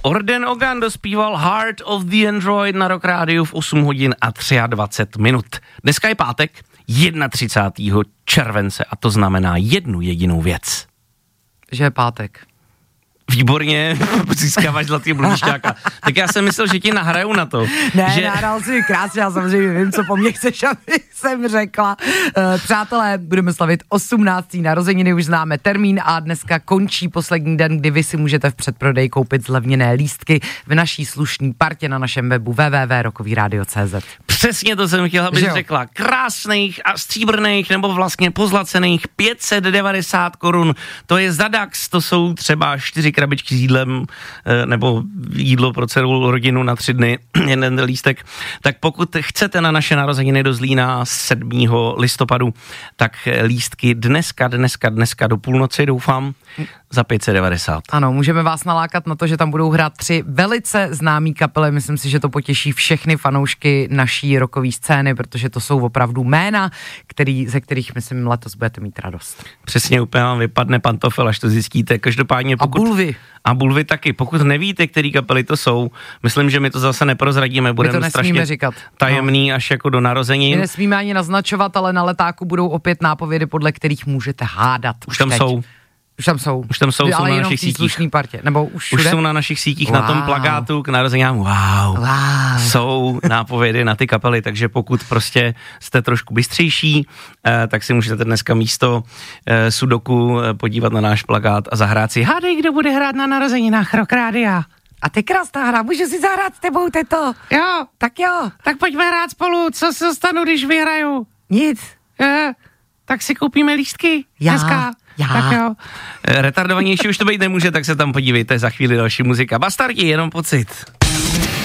Orden Ogan dospíval Heart of the Android na Rock Rádiu v 8 hodin a 23 minut. Dneska je pátek, 31. července a to znamená jednu jedinou věc. Že je pátek. Výborně, získáváš zlatý bludíšťáka. Tak já jsem myslel, že ti nahraju na to. Ne, že... nahrál si krásně, já samozřejmě vím, co po mně chceš, aby jsem řekla. Přátelé, budeme slavit 18. narozeniny, už známe termín a dneska končí poslední den, kdy vy si můžete v předprodeji koupit zlevněné lístky v naší slušný partě na našem webu www.rokoviradio.cz. Přesně to jsem chtěla, abys řekla. Krásných a stříbrných nebo vlastně pozlacených 590 korun. To je za Dax, to jsou třeba 4 krabičky s jídlem nebo jídlo pro celou rodinu na 3 dny, jeden lístek. Tak pokud chcete na naše narozeniny do Zlína 7. listopadu, tak lístky dneska do půlnoci, doufám, za 590. Ano, můžeme vás nalákat na to, že tam budou hrát 3 velice známý kapely. Myslím si, že to potěší všechny fanoušky naší rockové scény, protože to jsou opravdu jména, ze kterých, myslím, letos budete mít radost. Přesně, úplně vám vypadne pantofel, až to zjistíte. Každopádně A bulvy taky. Pokud nevíte, který kapely to jsou, myslím, že my to zase neprozradíme. Budeme strašně říkat. Tajemný až jako do narozenin. My nesmíme ani naznačovat, ale na letáku budou opět nápovědy, podle kterých můžete hádat. Už tam jsou. Už tam jsou, ale jsou na jenom našich sítích. Partě, nebo už jsou na našich sítích, na tom plakátu k narozeninám. Wow. Jsou nápovědy na ty kapely, takže pokud prostě jste trošku bystřejší, tak si můžete dneska místo sudoku podívat na náš plakát a zahrát si. Hádej, kdo bude hrát na narozeninách Rock Rádia. A ty krásná hra, můžu si zahrát s tebou, teto? Jo. Tak jo. Tak pojďme hrát spolu, co se stanu, když vyhraju? Nic. Tak si koupíme lístky dneska. Tak jo. Retardovanější už to být nemůže, tak se tam podívejte, za chvíli další muzika. Bastardi, jenom pocit.